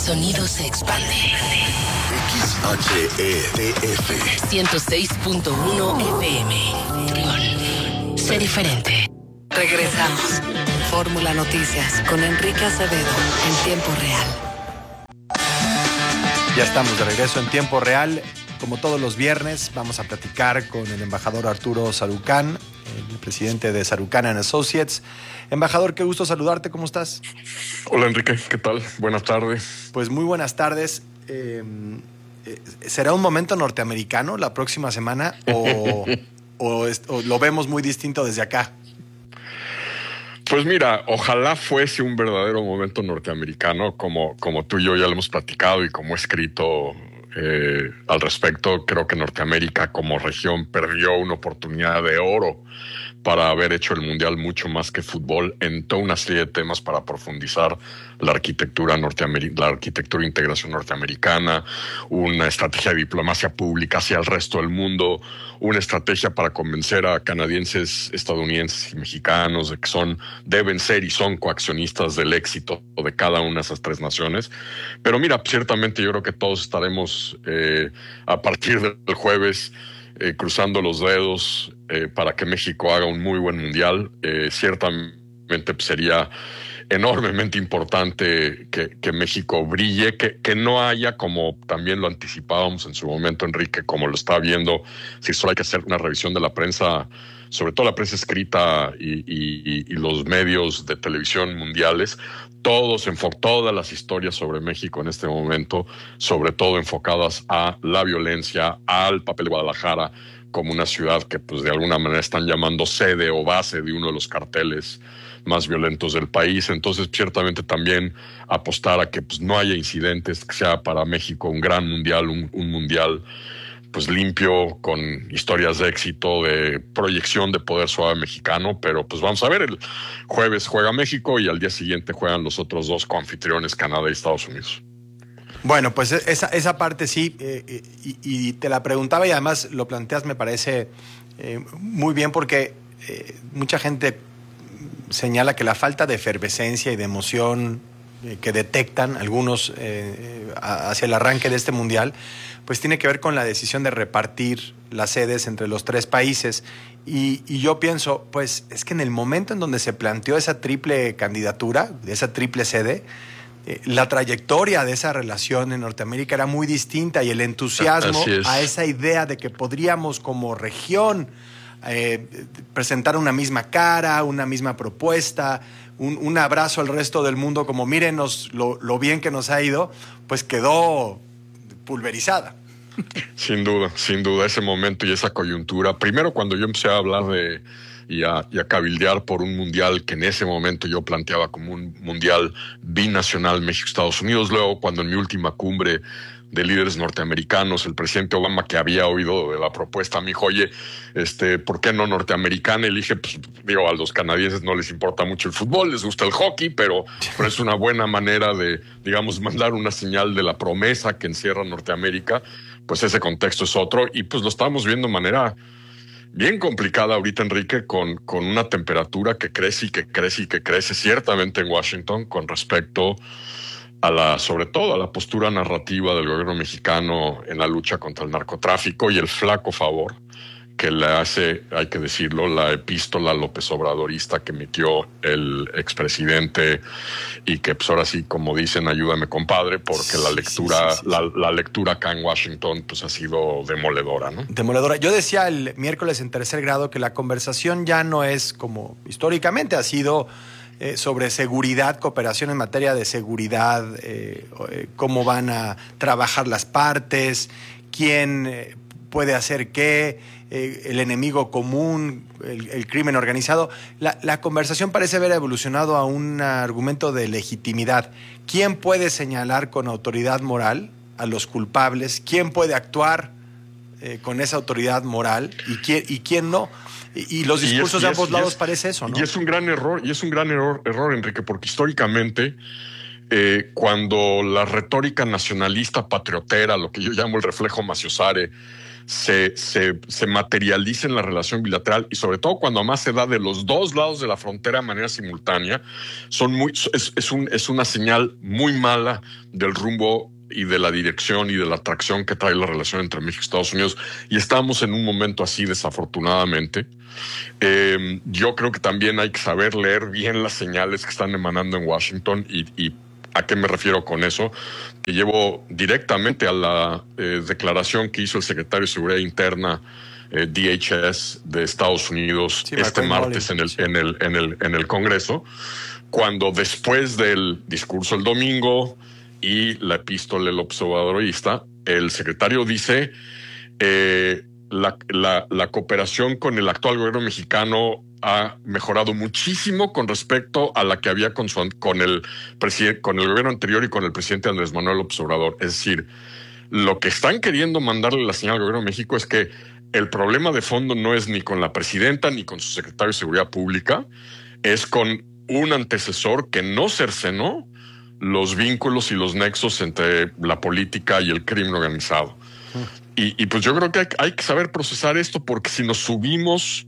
sonido se expande. XHETF 106.1 FM. Sé diferente. Regresamos. Fórmula Noticias con Enrique Acevedo en tiempo real. Ya estamos de regreso en tiempo real. Como todos los viernes, vamos a platicar con el embajador Arturo Sarucán, el presidente de Sarucán & Associates. Embajador, qué gusto saludarte, ¿cómo estás? Hola Enrique, ¿qué tal? Buenas tardes. Pues muy buenas tardes. ¿Será un momento norteamericano la próxima semana o lo vemos muy distinto desde acá? Pues mira, ojalá fuese un verdadero momento norteamericano, como tú y yo ya lo hemos platicado y como he escrito al respecto. Creo que Norteamérica como región perdió una oportunidad de oro para haber hecho el Mundial mucho más que fútbol en toda una serie de temas para profundizar la arquitectura de integración norteamericana, una estrategia de diplomacia pública hacia el resto del mundo, una estrategia para convencer a canadienses, estadounidenses y mexicanos de que deben ser y son coaccionistas del éxito de cada una de esas tres naciones. Pero mira, ciertamente yo creo que todos estaremos a partir del jueves cruzando los dedos para que México haga un muy buen mundial. Ciertamente sería enormemente importante que México brille, que no haya, como también lo anticipábamos en su momento, Enrique, como lo está viendo, si solo hay que hacer una revisión de la prensa, sobre todo la prensa escrita y los medios de televisión mundiales, todas las historias sobre México en este momento, sobre todo enfocadas a la violencia, al papel de Guadalajara como una ciudad que pues de alguna manera están llamando sede o base de uno de los carteles más violentos del país. Entonces ciertamente también apostar a que pues no haya incidentes, que sea para México un gran mundial, un mundial pues limpio, con historias de éxito, de proyección de poder suave mexicano. Pero pues vamos a ver, el jueves juega México y al día siguiente juegan los otros dos coanfitriones, Canadá y Estados Unidos. Bueno, pues esa parte sí, y te la preguntaba y además lo planteas, me parece muy bien, porque mucha gente señala que la falta de efervescencia y de emoción que detectan algunos hacia el arranque de este mundial, pues tiene que ver con la decisión de repartir las sedes entre los tres países. Y yo pienso, pues es que en el momento en donde se planteó esa triple candidatura, esa triple sede, la trayectoria de esa relación en Norteamérica era muy distinta, y el entusiasmo a esa idea de que podríamos como región presentar una misma cara, una misma propuesta, un abrazo al resto del mundo, como mírenos lo bien que nos ha ido, pues quedó pulverizada. Sin duda, ese momento y esa coyuntura. Primero, cuando yo empecé a hablar y a cabildear por un mundial que en ese momento yo planteaba como un mundial binacional México-Estados Unidos. Luego, cuando en mi última cumbre de líderes norteamericanos, el presidente Obama, que había oído de la propuesta, me dijo, oye, ¿por qué no norteamericana? Y le dije, pues digo, a los canadienses no les importa mucho el fútbol, les gusta el hockey, pero es una buena manera de, digamos, mandar una señal de la promesa que encierra Norteamérica. Pues ese contexto es otro, y pues lo estamos viendo de manera bien complicada ahorita, Enrique, con una temperatura que crece y que crece y que crece ciertamente en Washington con respecto sobre todo a la postura narrativa del gobierno mexicano en la lucha contra el narcotráfico, y el flaco favor que le hace, hay que decirlo, la epístola López Obradorista que emitió el expresidente, y que pues ahora sí, como dicen, ayúdame compadre, porque la lectura acá en Washington pues ha sido demoledora, ¿no? Demoledora. Yo decía el miércoles en tercer grado que la conversación ya no es como históricamente ha sido sobre seguridad, cooperación en materia de seguridad, cómo van a trabajar las partes, quién puede hacer qué, el enemigo común, el crimen organizado. La conversación parece haber evolucionado a un argumento de legitimidad. ¿Quién puede señalar con autoridad moral a los culpables? ¿Quién puede actuar con esa autoridad moral y quién no? Y los discursos de ambos lados parece eso, ¿no? Y es un gran error, Enrique, porque históricamente cuando la retórica nacionalista patriotera, lo que yo llamo el reflejo Maciosare, se materialice en la relación bilateral, y sobre todo cuando más se da de los dos lados de la frontera de manera simultánea, es una señal muy mala del rumbo y de la dirección y de la atracción que trae la relación entre México y Estados Unidos. Y estamos en un momento así, desafortunadamente. Yo creo que también hay que saber leer bien las señales que están emanando en Washington, y ¿a qué me refiero con eso? Que llevo directamente a la declaración que hizo el secretario de Seguridad Interna, DHS, de Estados Unidos, este martes en el Congreso, cuando después del discurso el domingo y la epístola del observadorista, el secretario dice la cooperación con el actual gobierno mexicano ha mejorado muchísimo con respecto a la que había con el gobierno anterior y con el presidente Andrés Manuel López Obrador. Es decir, lo que están queriendo mandarle la señal al gobierno de México es que el problema de fondo no es ni con la presidenta ni con su secretario de Seguridad Pública, es con un antecesor que no cercenó los vínculos y los nexos entre la política y el crimen organizado. Y pues yo creo que hay que saber procesar esto, porque si nos subimos,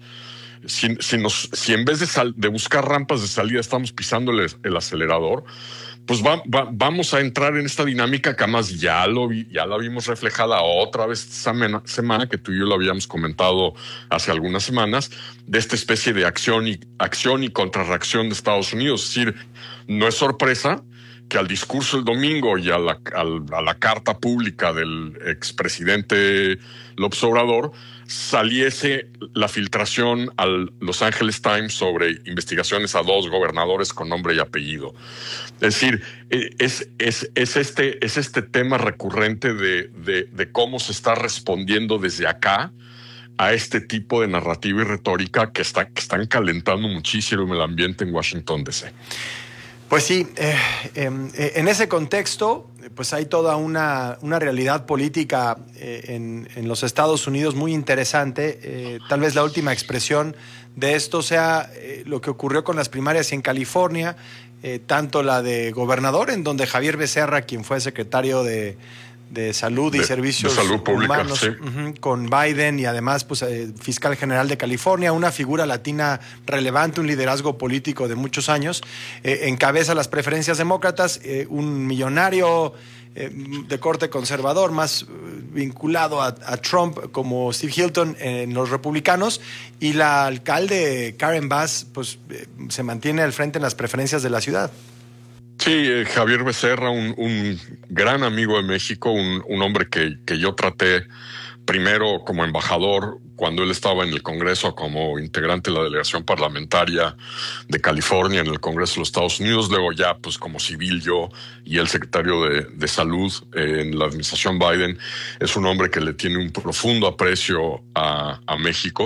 si en vez de buscar rampas de salida estamos pisando el acelerador, pues vamos a entrar en esta dinámica que además ya la vimos reflejada otra vez esta semana, que tú y yo lo habíamos comentado hace algunas semanas, de esta especie de acción y contrarreacción de Estados Unidos. Es decir, no es sorpresa que al discurso el domingo y a la carta pública del expresidente López Obrador saliese la filtración al Los Angeles Times sobre investigaciones a 2 gobernadores con nombre y apellido. Es decir, es este tema recurrente de cómo se está respondiendo desde acá a este tipo de narrativa y retórica que están calentando muchísimo el ambiente en Washington, D.C. Pues sí, en ese contexto, pues hay toda una realidad política en los Estados Unidos muy interesante. Tal vez la última expresión de esto sea lo que ocurrió con las primarias en California, tanto la de gobernador, en donde Javier Becerra, quien fue secretario de Salud y Servicios de salud pública, Humanos, sí, con Biden, y además pues fiscal general de California, una figura latina relevante, un liderazgo político de muchos años, encabeza las preferencias demócratas, un millonario de corte conservador, más vinculado a Trump, como Steve Hilton en los republicanos, y la alcalde Karen Bass pues se mantiene al frente en las preferencias de la ciudad. Sí, Javier Becerra, un gran amigo de México, un hombre que yo traté primero como embajador cuando él estaba en el Congreso, como integrante de la delegación parlamentaria de California en el Congreso de los Estados Unidos, luego ya pues como civil yo y el secretario de Salud en la administración Biden. Es un hombre que le tiene un profundo aprecio a México.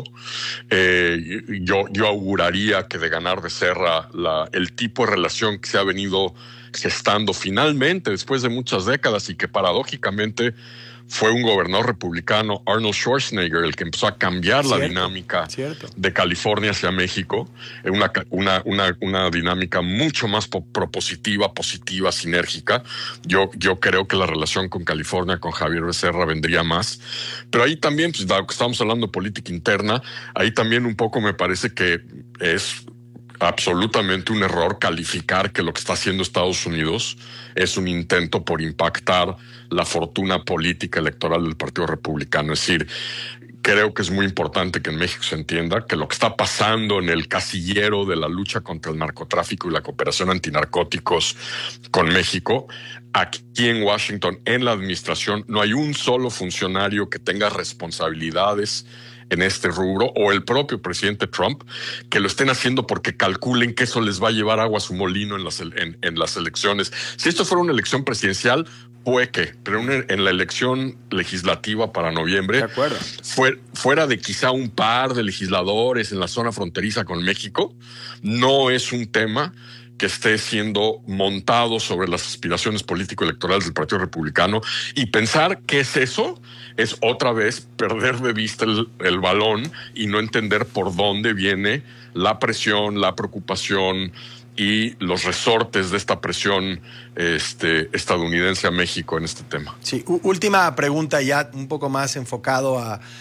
Yo auguraría que de ganar Becerra el tipo de relación que se ha venido gestando finalmente después de muchas décadas, y que paradójicamente fue un gobernador republicano, Arnold Schwarzenegger, el que empezó a cambiar la dinámica de California hacia México, una dinámica mucho más propositiva, positiva, sinérgica. Yo creo que la relación con California, con Javier Becerra, vendría más. Pero ahí también, pues, dado que estamos hablando de política interna, ahí también un poco me parece que es absolutamente un error calificar que lo que está haciendo Estados Unidos es un intento por impactar la fortuna política electoral del Partido Republicano. Es decir, creo que es muy importante que en México se entienda que lo que está pasando en el casillero de la lucha contra el narcotráfico y la cooperación antinarcóticos con México, aquí en Washington, en la administración, no hay un solo funcionario que tenga responsabilidades en este rubro, o el propio presidente Trump, que lo estén haciendo porque calculen que eso les va a llevar agua a su molino en las elecciones. Si esto fuera una elección presidencial, puede que, pero en la elección legislativa para noviembre, de acuerdo, fuera de quizá un par de legisladores en la zona fronteriza con México, no es un tema que esté siendo montado sobre las aspiraciones político-electorales del Partido Republicano, y pensar que es eso es otra vez perder de vista el balón y no entender por dónde viene la presión, la preocupación y los resortes de esta presión estadounidense a México en este tema. Sí, última pregunta ya un poco más enfocado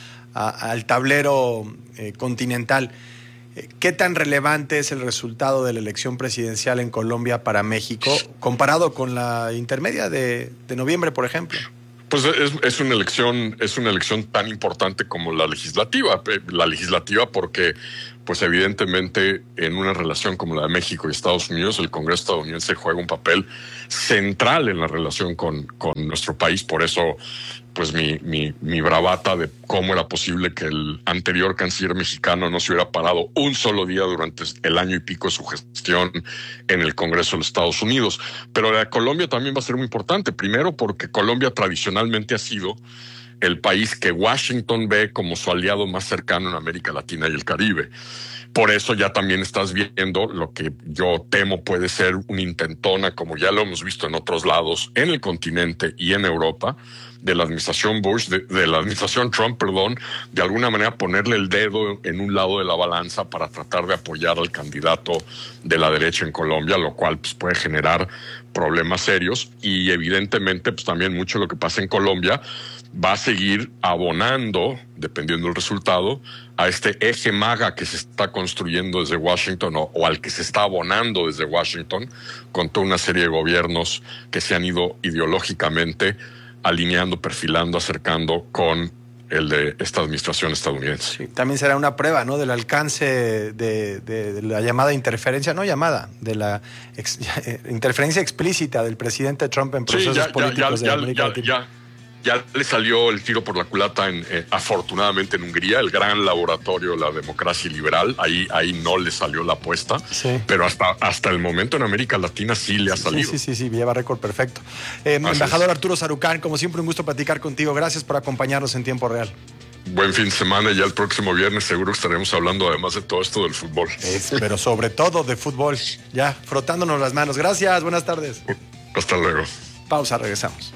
al tablero continental. ¿Qué tan relevante es el resultado de la elección presidencial en Colombia para México comparado con la intermedia de noviembre, por ejemplo? Pues es una elección tan importante como la legislativa. La legislativa porque, pues evidentemente, en una relación como la de México y Estados Unidos, el Congreso estadounidense juega un papel central en la relación con nuestro país. Por eso, pues mi bravata de cómo era posible que el anterior canciller mexicano no se hubiera parado un solo día durante el año y pico de su gestión en el Congreso de los Estados Unidos. Pero la de Colombia también va a ser muy importante. Primero, porque Colombia tradicionalmente ha sido el país que Washington ve como su aliado más cercano en América Latina y el Caribe. Por eso ya también estás viendo lo que yo temo puede ser una intentona, como ya lo hemos visto en otros lados, en el continente y en Europa, de la administración Bush, de la administración Trump, de alguna manera ponerle el dedo en un lado de la balanza para tratar de apoyar al candidato de la derecha en Colombia, lo cual pues, puede generar problemas serios. Y evidentemente pues también mucho de lo que pasa en Colombia va a seguir abonando, dependiendo del resultado, a este eje MAGA que se está construyendo desde Washington o al que se está abonando desde Washington con toda una serie de gobiernos que se han ido ideológicamente alineando, perfilando, acercando con el de esta administración estadounidense. Sí, también será una prueba, ¿no?, del alcance de la llamada interferencia, de la interferencia explícita del presidente Trump en procesos políticos de América Latina. Ya le salió el tiro por la culata afortunadamente en Hungría, el gran laboratorio de la democracia liberal. Ahí no le salió la apuesta, sí. Pero hasta el momento en América Latina sí le ha salido. Sí, lleva récord perfecto. Embajador Arturo Sarucán, como siempre un gusto platicar contigo. Gracias por acompañarnos en tiempo real. Buen fin de semana, ya el próximo viernes seguro estaremos hablando además de todo esto del fútbol. Pero sobre todo de fútbol, ya frotándonos las manos. Gracias, buenas tardes. Hasta luego. Pausa, regresamos.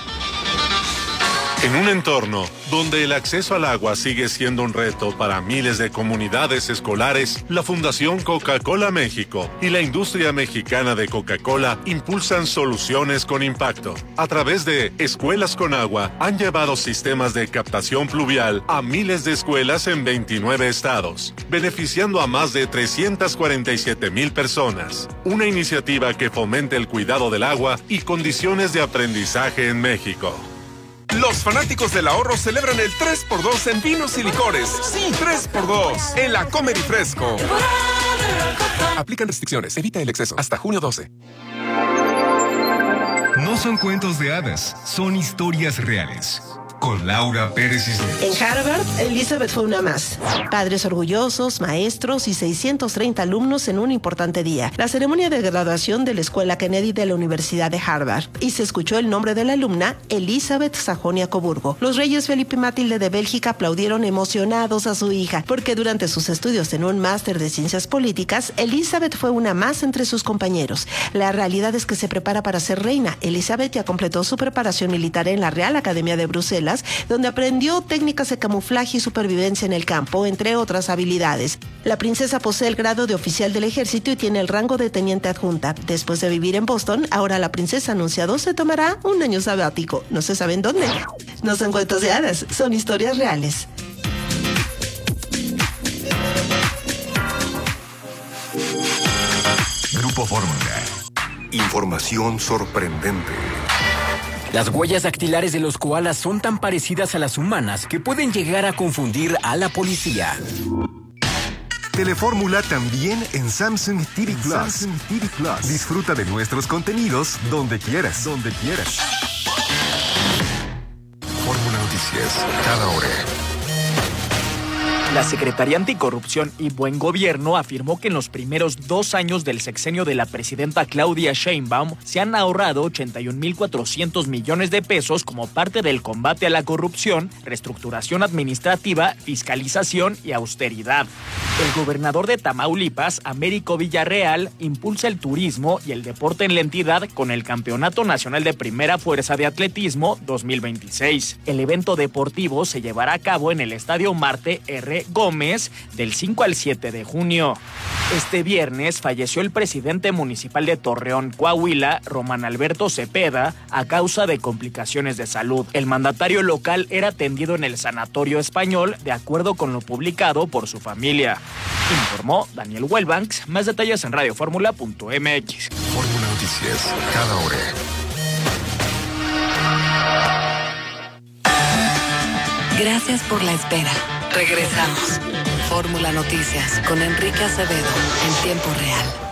En un entorno donde el acceso al agua sigue siendo un reto para miles de comunidades escolares, la Fundación Coca-Cola México y la industria mexicana de Coca-Cola impulsan soluciones con impacto. A través de Escuelas con Agua, han llevado sistemas de captación pluvial a miles de escuelas en 29 estados, beneficiando a más de 347,000 personas. Una iniciativa que fomenta el cuidado del agua y condiciones de aprendizaje en México. Los fanáticos del ahorro celebran el 3x2 en vinos y licores. Sí, 3x2 en la Comer y Fresco. Aplican restricciones, evita el exceso. Hasta junio 12. No son cuentos de hadas, son historias reales. Con Laura Pérez Cisneros. En Harvard, Elizabeth fue una más. Padres orgullosos, maestros y 630 alumnos en un importante día. La ceremonia de graduación de la Escuela Kennedy de la Universidad de Harvard. Y se escuchó el nombre de la alumna, Elizabeth Sajonia-Coburgo. Los reyes Felipe y Matilde de Bélgica aplaudieron emocionados a su hija, porque durante sus estudios en un máster de ciencias políticas, Elizabeth fue una más entre sus compañeros. La realidad es que se prepara para ser reina. Elizabeth ya completó su preparación militar en la Real Academia de Bruselas, donde aprendió técnicas de camuflaje y supervivencia en el campo, entre otras habilidades. La princesa posee el grado de oficial del ejército y tiene el rango de teniente adjunta. Después de vivir en Boston, ahora la princesa anunciado se tomará un año sabático. No se sabe en dónde. No son cuentos de hadas, son historias reales. Grupo Fórmula. Información sorprendente. Las huellas dactilares de los koalas son tan parecidas a las humanas que pueden llegar a confundir a la policía. Telefórmula también en Samsung TV Plus. Disfruta de nuestros contenidos donde quieras. Fórmula Noticias, cada hora. La Secretaría Anticorrupción y Buen Gobierno afirmó que en los primeros 2 años del sexenio de la presidenta Claudia Sheinbaum se han ahorrado 81,400 millones de pesos como parte del combate a la corrupción, reestructuración administrativa, fiscalización y austeridad. El gobernador de Tamaulipas, Américo Villarreal, impulsa el turismo y el deporte en la entidad con el Campeonato Nacional de Primera Fuerza de Atletismo 2026. El evento deportivo se llevará a cabo en el Estadio Marte R. José Gómez del 5 al 7 de junio. Este viernes falleció el presidente municipal de Torreón, Coahuila, Román Alberto Cepeda, a causa de complicaciones de salud. El mandatario local era atendido en el Sanatorio Español, de acuerdo con lo publicado por su familia. Informó Daniel Wellbanks. Más detalles en radioformula.mx. Fórmula Noticias, cada hora. Gracias por la espera. Regresamos. Fórmula Noticias con Enrique Acevedo en tiempo real.